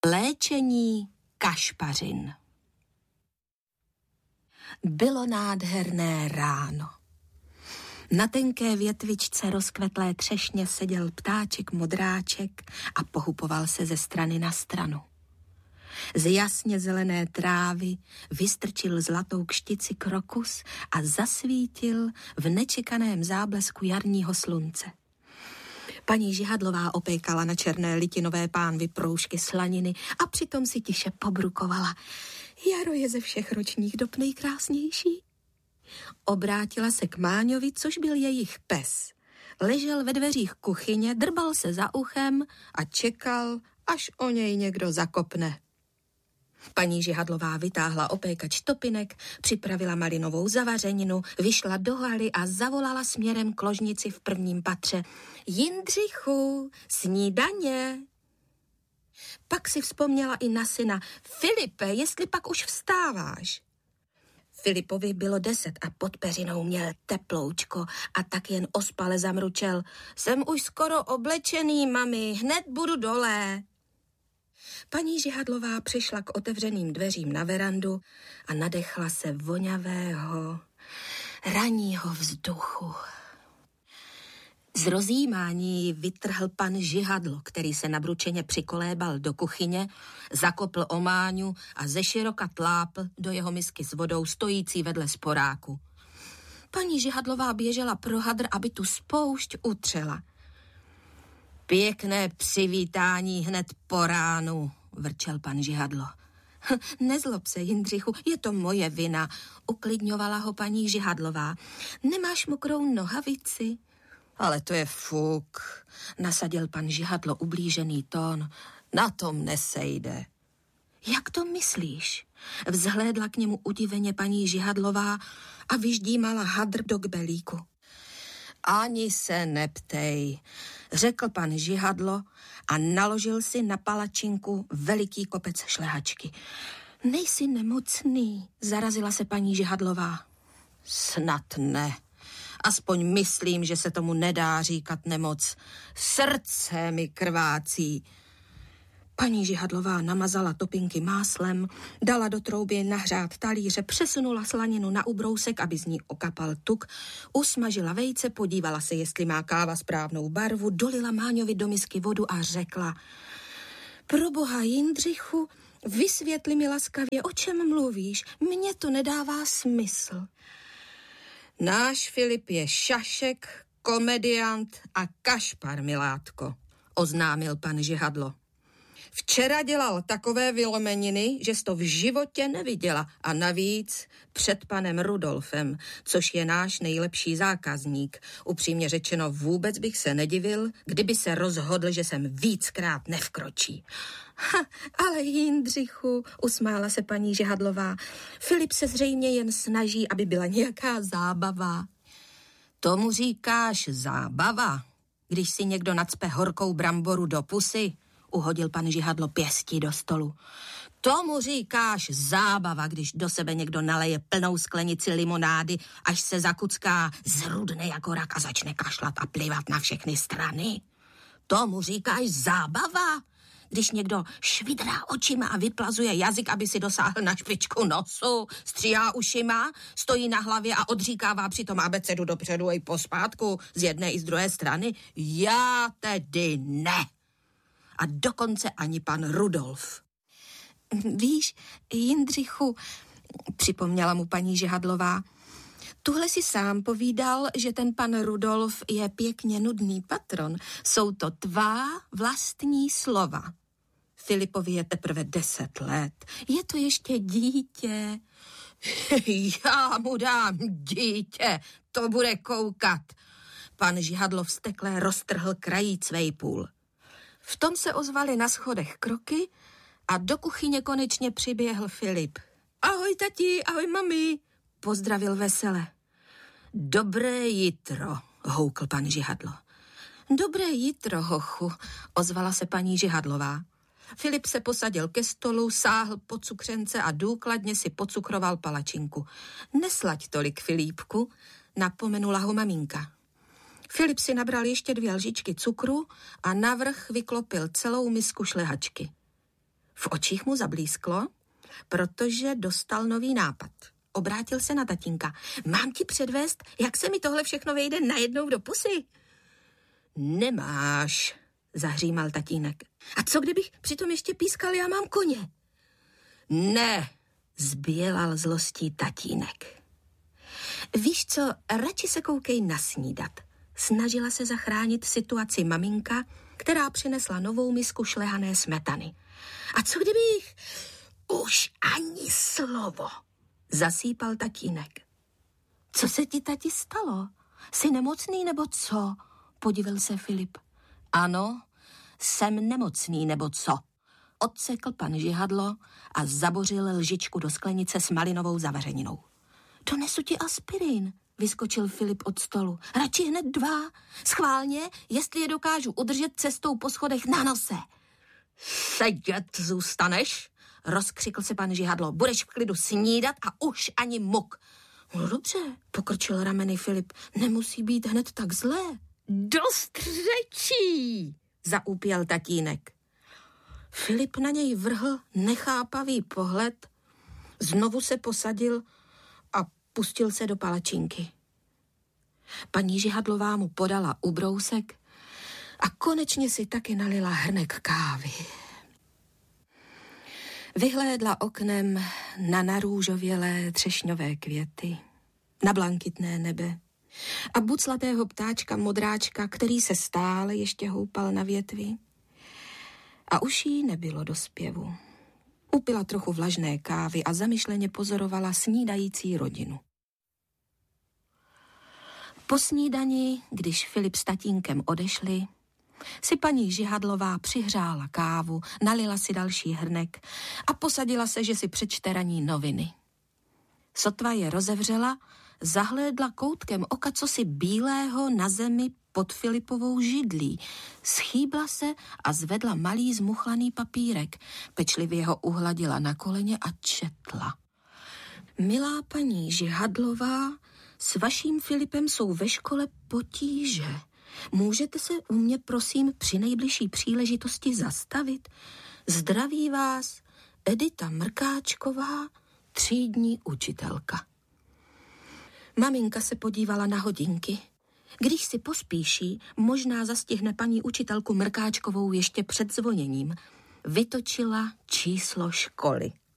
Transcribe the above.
Léčení kašpařin. Bylo nádherné ráno. Na tenké větvičce rozkvetlé třešně seděl ptáček modráček a pohupoval se ze strany na stranu. Z jasně zelené trávy vystrčil zlatou kštici krokus a zasvítil v nečekaném záblesku jarního slunce. Paní Žihadlová opékala na černé litinové pánvi proužky slaniny a přitom si tiše pobrukovala. Jaro je ze všech ročních dob nejkrásnější. Obrátila se k Máňovi, což byl jejich pes. Ležel ve dveřích kuchyně, drbal se za uchem a čekal, až o něj někdo zakopne. Paní Žihadlová vytáhla opékač topinek, připravila malinovou zavařeninu, vyšla do haly a zavolala směrem k ložnici v prvním patře. Jindřichu, snídaně! Pak si vzpomněla i na syna. Filipe, jestli pak už vstáváš? Filipovi bylo 10 a pod peřinou měl teploučko a tak jen ospale zamručel. Jsem už skoro oblečený, mami, hned budu dole. Paní Žihadlová přišla k otevřeným dveřím na verandu a nadechla se voňavého ranního vzduchu. Z rozjímání ji vytrhl pan Žihadlo, který se nabručeně přikolébal do kuchyně, zakopl o Máňu a zeširoka tlápl do jeho misky s vodou stojící vedle sporáku. Paní Žihadlová běžela pro hadr, aby tu spoušť utřela. Pěkné přivítání hned po ránu, vrčel pan Žihadlo. Nezlob se, Jindřichu, je to moje vina, uklidňovala ho paní Žihadlová. Nemáš mokrou nohavici? Ale to je fuk, nasadil pan Žihadlo ublížený tón. Na tom nesejde. Jak to myslíš? Vzhlédla k němu udiveně paní Žihadlová a vyždímala hadr do kbelíku. Ani se neptej, řekl pan Žihadlo a naložil si na palačinku veliký kopec šlehačky. Nejsi nemocný, zarazila se paní Žihadlová. Snad ne. Aspoň myslím, že se tomu nedá říkat nemoc. Srdce mi krvácí. Paní Žihadlová namazala topinky máslem, dala do trouby nahřát talíře, přesunula slaninu na ubrousek, aby z ní okapal tuk, usmažila vejce, podívala se, jestli má káva správnou barvu, dolila Máňovi do misky vodu a řekla: Proboha, Jindřichu, vysvětli mi laskavě, o čem mluvíš, mně to nedává smysl. Náš Filip je šašek, komediant a kašpar, milátko, oznámil pan Žihadlo. Včera dělal takové vylomeniny, že jsi to v životě neviděla a navíc před panem Rudolfem, což je náš nejlepší zákazník. Upřímně řečeno, vůbec bych se nedivil, kdyby se rozhodl, že sem víckrát nevkročí. Ale Jindřichu, usmála se paní Žihadlová, Filip se zřejmě jen snaží, aby byla nějaká zábava. Tomu říkáš zábava, když si někdo nacpe horkou bramboru do pusy, uhodil pan Žihadlo pěstí do stolu. Tomu říkáš zábava, když do sebe někdo naleje plnou sklenici limonády, až se zakucká, zrudne jako rak a začne kašlat a plivat na všechny strany. Tomu říkáš zábava, když někdo švidrá očima a vyplazuje jazyk, aby si dosáhl na špičku nosu, stříhá ušima, stojí na hlavě a odříkává přitom abecedu dopředu i pospátku z jedné i z druhé strany. Já tedy ne. A dokonce ani pan Rudolf. Víš, Jindřichu, připomněla mu paní Žihadlová, tuhle si sám povídal, že ten pan Rudolf je pěkně nudný patron. Jsou to tvá vlastní slova. Filipovi je teprve 10 let. Je to ještě dítě. Já mu dám dítě, to bude koukat. Pan Žihadlo vztekle roztrhl krajíc vejpůl. V tom se ozvaly na schodech kroky a do kuchyně konečně přiběhl Filip. Ahoj tati, ahoj mami, pozdravil vesele. Dobré jitro, houkl pan Žihadlo. Dobré jitro, hochu, ozvala se paní Žihadlová. Filip se posadil ke stolu, sáhl po cukřence a důkladně si pocukroval palačinku. Neslaď tolik, Filipku, napomenula ho maminka. Filip si nabral ještě 2 lžičky cukru a navrch vyklopil celou misku šlehačky. V očích mu zablísklo, protože dostal nový nápad. Obrátil se na tatínka. Mám ti předvést, jak se mi tohle všechno vejde najednou do pusy? Nemáš, zahřímal tatínek. A co kdybych přitom ještě pískal, já mám koně? Ne, zbělal zlostí tatínek. Víš co, radši se koukej nasnídat. Snažila se zachránit situaci maminka, která přinesla novou misku šlehané smetany. A co kdybych... Už ani slovo, zasýpal tatínek. Co se ti, tati, stalo? Jsi nemocný nebo co? Podivil se Filip. Ano, jsem nemocný nebo co? Odsekl pan Žihadlo a zabořil lžičku do sklenice s malinovou zavařeninou. Donesu ti aspirin, vyskočil Filip od stolu. Radši hned 2. Schválně, jestli je dokážu udržet cestou po schodech na nose. Sedět zůstaneš, rozkřikl se pan Žihadlo. Budeš v klidu snídat a už ani muk. No dobře, pokrčil rameny Filip. Nemusí být hned tak zlé. Dost řečí, zaúpěl tatínek. Filip na něj vrhl nechápavý pohled, znovu se posadil a pustil se do palačinky. Paní Žihadlová mu podala ubrousek a konečně si taky nalila hrnek kávy. Vyhlédla oknem na narůžovělé třešňové květy, na blankitné nebe a buclatého ptáčka modráčka, který se stále ještě houpal na větvi. A už jí nebylo do zpěvu. Upila trochu vlažné kávy a zamyšleně pozorovala snídající rodinu. Po snídani, když Filip s tatínkem odešli, si paní Žihadlová přihřála kávu, nalila si další hrnek a posadila se, že si přečte ranní noviny. Sotva je rozevřela, zahlédla koutkem oka cosi bílého na zemi pod Filipovou židlí. Schýbla se a zvedla malý zmuchlaný papírek. Pečlivě ho uhladila na koleně a četla. Milá paní Žihadlová, s vaším Filipem jsou ve škole potíže. Můžete se u mě, prosím, při nejbližší příležitosti zastavit? Zdraví vás Edita Mrkáčková, třídní učitelka. Maminka se podívala na hodinky. Když si pospíší, možná zastihne paní učitelku Mrkáčkovou ještě před zvoněním. Vytočila číslo školy.